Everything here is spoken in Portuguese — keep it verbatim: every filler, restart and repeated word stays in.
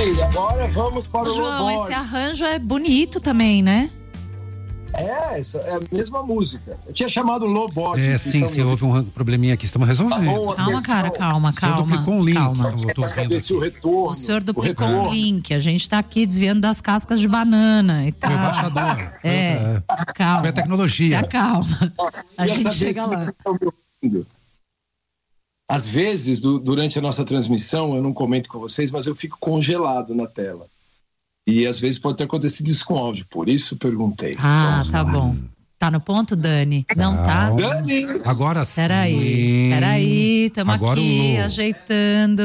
Ok, agora vamos para o João, Lobord. esse arranjo é bonito também, né? É, essa é a mesma música. Eu tinha chamado Lobord. É, sim, então sim, eu- houve um probleminha aqui, estamos resolvendo. Alô, Calma, atenção. cara, calma, O senhor calma. duplicou um link. Calma. Eu tô Pra vendo saber se o aqui. retorno. O senhor duplicou retorno. o link. A gente tá aqui desviando das cascas de banana. E Foi o tal. baixador. Foi, É, outra- calma. foi a tecnologia. Se acalma. A Queria gente saber chega se lá. vocês estão me ouvindo. Às vezes, du- durante a nossa transmissão, eu não comento com vocês, mas eu fico congelado na tela. E às vezes pode ter acontecido isso com áudio, por isso perguntei. Ah, Vamos tá lá. bom. Tá no ponto, Dani? Não tá? Dani! Agora sim. Peraí, peraí. Tamo Agora o aqui Lô. ajeitando.